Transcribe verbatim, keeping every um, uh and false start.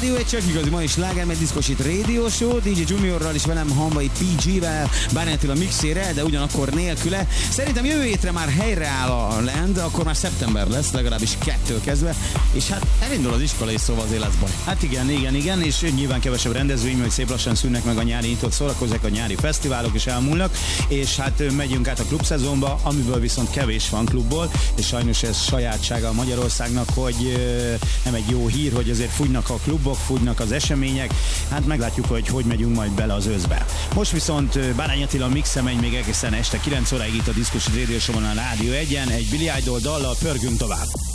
Rádió egy csak igazi, ma is sláger, meg diszkosít Radio Show, dé dzsé Juniorral és velem Hamvai pé gé-vel, Barney Attila mixére, de ugyanakkor nélküle. Szerintem jövő hétre már helyreáll a Land, akkor már szeptember lesz, legalábbis kettől kezdve, és hát elindul az iskola is, szóval azért lesz baj. Hát igen, igen, igen, és nyilván kevesebb rendezvény, hogy szép lassan szűnnek meg a nyári nyitott szórakozók, a nyári fesztiválok is elmúlnak, és hát megyünk át a klubszezonba, amiből viszont kevés van klubból, és sajnos ez sajátsága a Magyarországnak, hogy nem egy jó hír, hogy azért fújnak a klubok, fújnak az események, hát meglátjuk, hogy hogy megyünk majd bele az őszbe. Most viszont Bárány Attila mixe megy még egészen este kilenc óráig itt a Diszkos Radio Show-on a Rádió egyen, egy Billy Idol dallal pörgünk tovább.